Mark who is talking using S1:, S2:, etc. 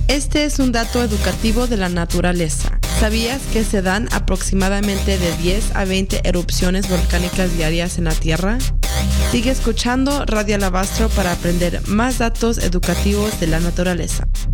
S1: Este es un dato educativo de la naturaleza. ¿Sabías que se dan aproximadamente de 10 a 20 erupciones volcánicas diarias en la Tierra? Sigue escuchando Radio Alabastro para aprender más datos educativos de la naturaleza.